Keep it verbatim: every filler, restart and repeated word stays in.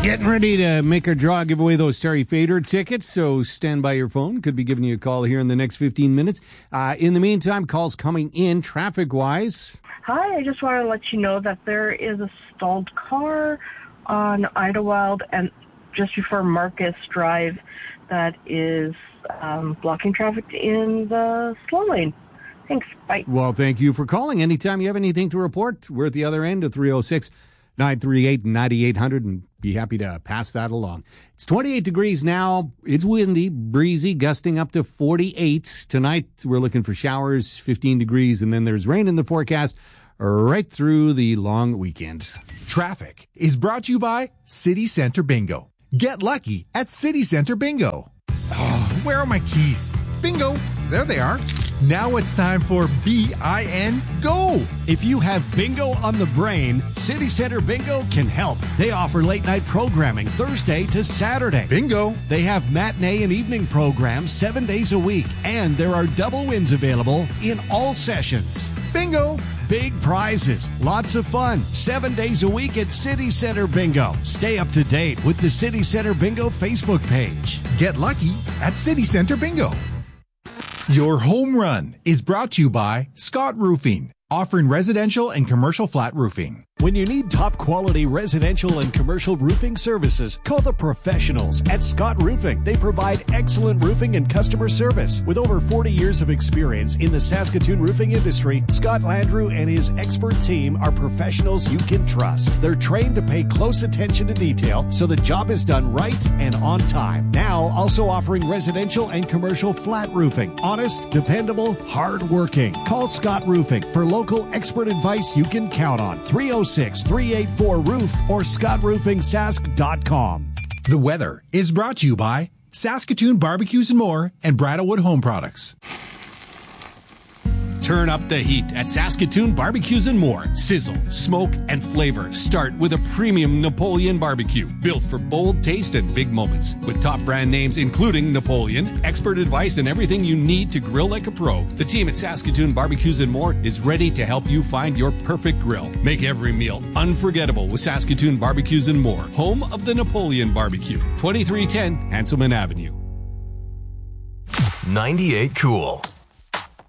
Getting ready to make our draw, give away those Terry Fader tickets, so stand by your phone. Could be giving you a call here in the next fifteen minutes. Uh, in the meantime, calls coming in traffic-wise. Hi, I just want to let you know that there is a stalled car on Idlewild and just before Marcus Drive that is um, blocking traffic in the slow lane. Thanks. Bye. Well, thank you for calling. Anytime you have anything to report, we're at the other end of three oh six, nine three eight, nine eight hundred and be happy to pass that along. It's twenty-eight degrees now. It's windy, breezy, gusting up to forty-eight. Tonight, we're looking for showers, fifteen degrees, and then there's rain in the forecast right through the long weekend. Traffic is brought to you by City Center Bingo. Get lucky at City Center Bingo. Oh, where are my keys? Bingo, there they are. Now it's time for B I N Go. If you have bingo on the brain, City Center Bingo can help. They offer late-night programming Thursday to Saturday. Bingo. They have matinee and evening programs seven days a week, and there are double wins available in all sessions. Bingo. Big prizes, lots of fun, seven days a week at City Center Bingo. Stay up to date with the City Center Bingo Facebook page. Get lucky at City Center Bingo. Your home run is brought to you by Scott Roofing, offering residential and commercial flat roofing. When you need top quality residential and commercial roofing services, call the professionals at Scott Roofing. They provide excellent roofing and customer service. With over forty years of experience in the Saskatoon roofing industry, Scott Landrew and his expert team are professionals you can trust. They're trained to pay close attention to detail so the job is done right and on time. Now also offering residential and commercial flat roofing. Honest, dependable, hard-working. Call Scott Roofing for local expert advice you can count on. three oh six, three eight four, roof or scott roofing sask dot com. The weather is brought to you by Saskatoon Barbecues and More and Bridalwood Home Products. Turn up the heat at Saskatoon Barbecues and More. Sizzle, smoke, and flavor start with a premium Napoleon barbecue built for bold taste and big moments. With top brand names including Napoleon, expert advice, and everything you need to grill like a pro, the team at Saskatoon Barbecues and More is ready to help you find your perfect grill. Make every meal unforgettable with Saskatoon Barbecues and More, home of the Napoleon Barbecue, twenty-three ten Hanselman Avenue. ninety-eight Cool.